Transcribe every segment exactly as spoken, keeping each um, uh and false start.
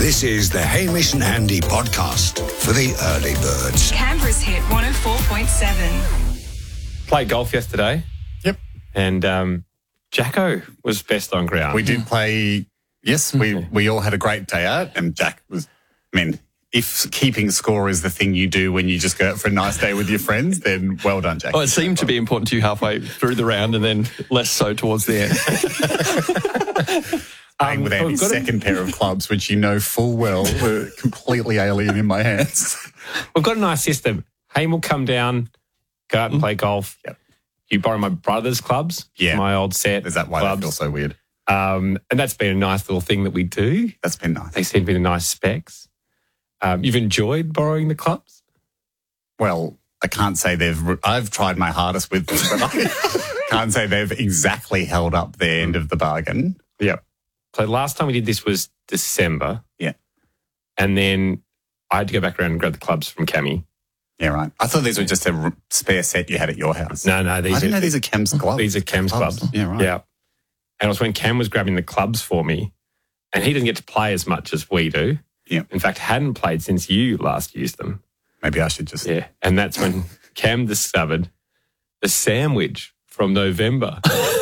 This is the Hamish and Andy podcast for the early birds. Canberra's hit one oh four point seven. Played golf yesterday. Yep. And um, Jacko was best on ground. We did play, yes, we, we all had a great day out, and Jack was, I mean, if keeping score is the thing you do when you just go out for a nice day with your friends, then well done, Jack. Oh, it seemed to be important to you halfway through the round and then less so towards the end. Playing Um, with Andy's we've got a- second pair of clubs, which you know full well were completely alien in my hands. We've got a nice system. Haim will come down, go out and play golf. Yep. You borrow my brother's clubs, Yeah. my old set. Is that why clubs. that feels so weird? Um, and that's been a nice little thing that we do. That's been nice. They seem to be the nice specs. Um, you've enjoyed borrowing the clubs? Well, I can't say they've, I've tried my hardest with them, but I can't say they've exactly held up their end of the bargain. Yeah. So last time we did this was December. Yeah. And then I had to go back around and grab the clubs from Cammy. Yeah, right. I thought these were just a r- spare set you had at your house. No, no, these I didn't are know these are Cam's gloves. these are Cam's clubs. Yeah, right. Yeah. And it was when Cam was grabbing the clubs for me, and he doesn't get to play as much as we do. Yeah. In fact, hadn't played since you last used them. Maybe I should just... Yeah. And that's when Cam discovered the sandwich from November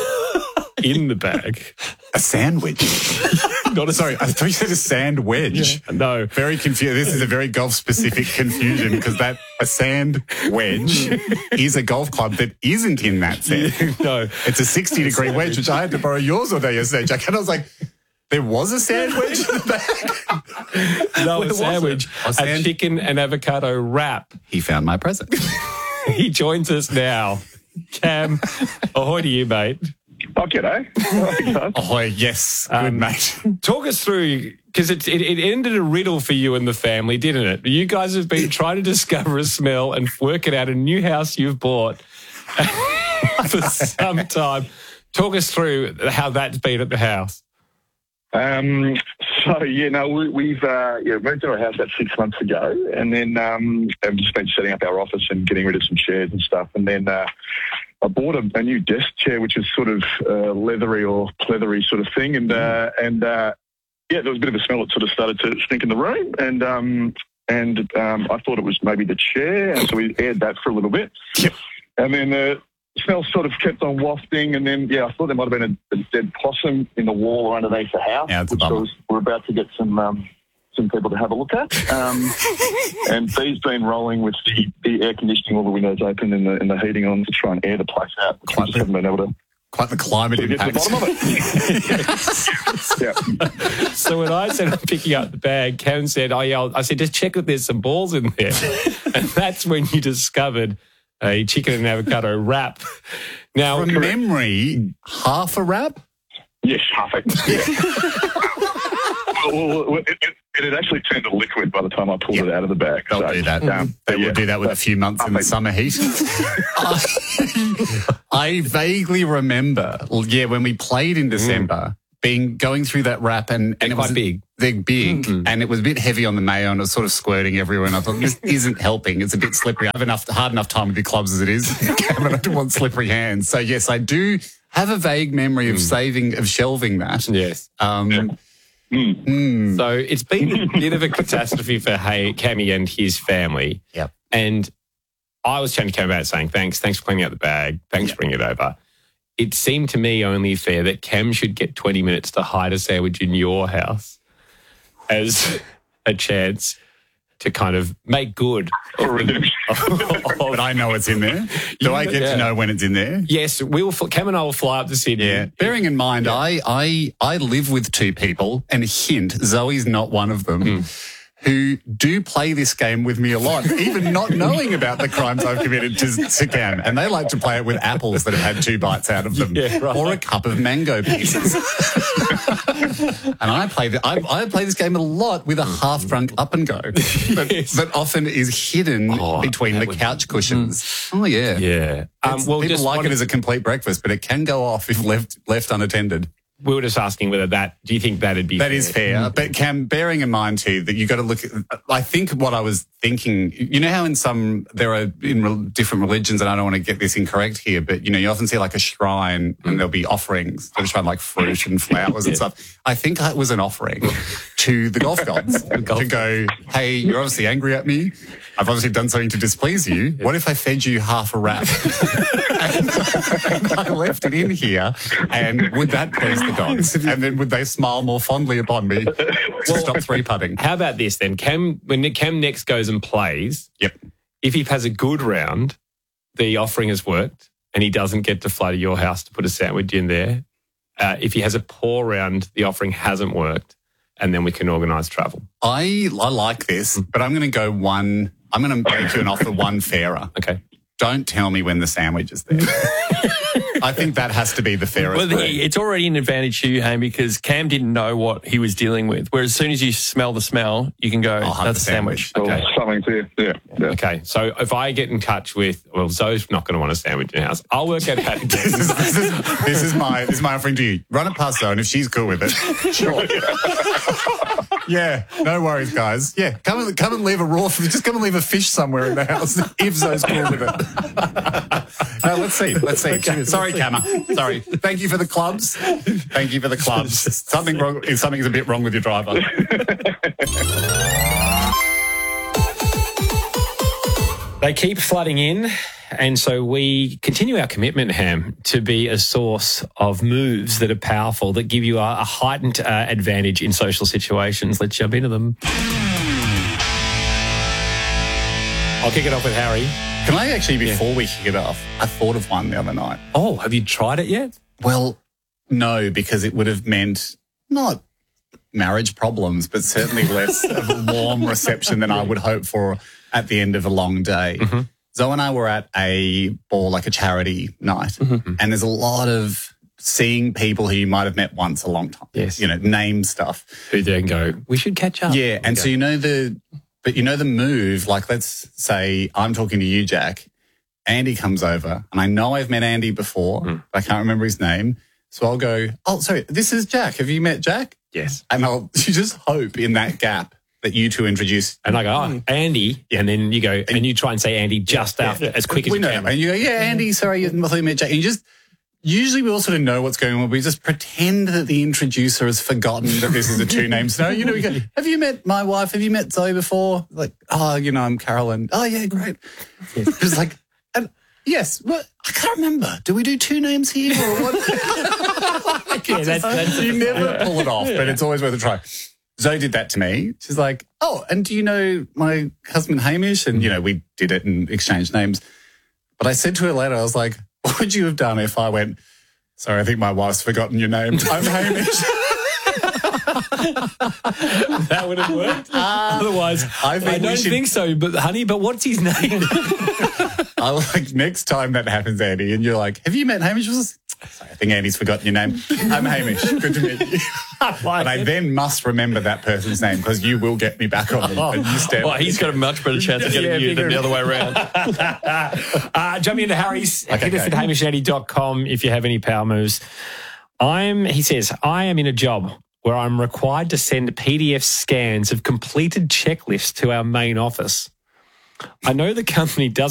in the bag. A sandwich? Not a Sorry, I thought you said a sand wedge. Yeah. No. Very confused. This is a very golf-specific confusion because that a sand wedge is a golf club that isn't in that set. No. It's a sixty-degree wedge, which I had to borrow yours all day yesterday, Jack. And I was like, there was a sand wedge in the bag? No, Where a was sandwich. it? A A sand- chicken and avocado wrap. He found my present. He joins us now. Cam, ahoy to you, mate. Oh, g'day. Oh, yes. Good, Um, mate. Talk us through, because it, it, it ended a riddle for you and the family, didn't it? You guys have been trying to discover a smell and work it out a new house you've bought for some time. Talk us through how that's been at the house. Um, so, yeah, no, we, we've uh, yeah, moved to our house about six months ago, and then um, I've just been setting up our office and getting rid of some chairs and stuff. And then uh, I bought a, a new desk chair, which is sort of uh, leathery or pleathery sort of thing. And, uh, and uh, yeah, there was a bit of a smell that sort of started to stink in the room. And um, and um, I thought it was maybe the chair, and so we aired that for a little bit. Yep. And then the smell sort of kept on wafting, and then, yeah, I thought there might have been a, a dead possum in the wall or underneath the house, Yeah, it's a which I bummer. was, we're about to get some um, some people to have a look at. Um, and Bee's been rolling with the, the air conditioning, all the windows open and the, and the heating on to try and air the place out. We Quite just the- haven't been able to Quite the climate get to impact. the bottom of it. Yeah. So when I said I'm picking up the bag, Cam said, oh, yeah, I'll, I said, just check if there's some balls in there. And that's when you discovered a chicken and avocado wrap. Now, From memory, half a wrap? Yes, half it. Yeah. well, well, it, it, it had actually turned to liquid by the time I pulled it out of the bag. They'll So, do that. Um, They but will yeah, do that with a but- few months in the I think- summer heat. I, I vaguely remember, well, yeah, when we played in December, being going through that wrap and, and They're it quite was big. They're big, Mm-hmm. and it was a bit heavy on the mayo, and it was sort of squirting everywhere. And I thought this isn't helping. It's a bit slippery. I have enough hard enough time with your clubs as it is, Cameron. I don't want slippery hands. So yes, I do have a vague memory of saving of shelving that. yes. Um, mm. So it's been a bit of a catastrophe for hey, Cammy and his family. Yep. And I was chatting to Cam about it, saying, thanks, thanks for cleaning out the bag. Thanks for bringing it over. It seemed to me only fair that Cam should get twenty minutes to hide a sandwich in your house as a chance to kind of make good. But I know it's in there. Do I get Yeah. to know when it's in there? Yes, we will. fl- Cam and I will fly up to Sydney. Yeah. Bearing in mind, I, I I live with two people, and hint, Zoe's not one of them, who do play this game with me a lot, even not knowing about the crimes I've committed to, to Cam. And they like to play it with apples that have had two bites out of them, Yeah, right. or a cup of mango pieces. And I play the, I, I play this game a lot with a half-drunk up and go that, Yes. that often is hidden Oh, between that the would- couch cushions. Oh yeah, Yeah. Um, It's- well, people just like wanted- it as a complete breakfast, but it can go off if left left unattended. we were just asking whether that, do you think that'd be That fair? is fair. But Cam, bearing in mind too that you got to look at, I think what I was thinking, you know how in some, there are in re- different religions, and I don't want to get this incorrect here, but you know, you often see like a shrine and there'll be offerings. There'll be shrine like fruit and flowers and stuff. I think it was an offering to the golf gods to go, hey, you're obviously angry at me. I've obviously done something to displease you. What if I fed you half a wrap? and, and I left it in here, and would that please the gods? And then would they smile more fondly upon me to stop three putting? How about this then? Cam, when Cam next goes and plays, Yep. if he has a good round, the offering has worked and he doesn't get to fly to your house to put a sandwich in there. Uh, if he has a poor round, the offering hasn't worked, and then we can organise travel. I, I like this, but I'm going to go one. I'm going to make you an offer one fairer. Okay. Don't tell me when the sandwich is there. I think that has to be the fairest. Well, the, way. it's already an advantage to you, Ham, because Cam didn't know what he was dealing with. Whereas as soon as you smell the smell, you can go, I'll have that's a the sandwich. sandwich. Okay. Something to yeah, yeah. Okay. So if I get in touch with, well, Zoe's not going to want a sandwich in the house. I'll work out how to This is, this, is, this is my this is my offering to you. Run it past Zoe, and if she's cool with it, sure. Yeah, no worries, guys. Yeah, come and come and leave a raw. Just come and leave a fish somewhere in the house if Zoe's cool with it. No, let's see. Let's see. Okay, Sorry, Camma. Sorry. Thank you for the clubs. Thank you for the clubs. Something wrong. Something's a bit wrong with your driver. They keep flooding in, and so we continue our commitment, Ham, to be a source of moves that are powerful, that give you a, a heightened uh, advantage in social situations. Let's jump into them. I'll kick it off with Harry. Can I actually, before we kick it off, I thought of one the other night. Oh, have you tried it yet? Well, no, because it would have meant not marriage problems, but certainly less of a warm reception than I would hope for at the end of a long day. Mm-hmm. Zoe and I were at a ball, like a charity night, mm-hmm. and there's a lot of seeing people who you might have met once a long time. Yes. You know, name stuff. Who then go, we should catch up. Yeah, and go. so you know the, but you know the move, like let's say I'm talking to you, Jack, Andy comes over, and I know I've met Andy before, mm. but I can't remember his name. So I'll go, oh, sorry, this is Jack. Have you met Jack? Yes. And I'll you just hope in that gap that you two introduce. And I go, oh, Andy. And then you go, and, and you try and say Andy just yeah, after, yeah. as quick as we you know can. And you go, yeah, Andy, sorry, you met Jack. And you just, usually we all sort of know what's going on. We just pretend that the introducer has forgotten that this is a two names. No, you know, we go, have you met my wife? Have you met Zoe before? Like, oh, you know, I'm Carolyn. Oh, yeah, great. Yes. It's like, and yes, well, I can't remember. Do we do two names here or what? yeah, that's, that's you never pull it off, but it's always worth a try. Zoe did that to me. She's like, oh, and do you know my husband Hamish? And, you know, we did it and exchanged names. But I said to her later, I was like, what would you have done if I went, sorry, I think my wife's forgotten your name. I'm Hamish. That would have worked. Uh, Otherwise, I, think I don't should... think so. But, honey, but what's his name? I like next time that happens, Andy, and you're like, have you met Hamish? Sorry, I think Andy's forgotten your name. I'm Hamish. Good to meet you. But I then must remember that person's name because you will get me back on. Oh, and you stand well, he's got a much better chance of getting yeah, you than the other way around. uh, jumping into Harry's, okay, hit us at hamish andy dot com if you have any power moves. I'm, he says, I am in a job where I'm required to send P D F scans of completed checklists to our main office. I know the company doesn't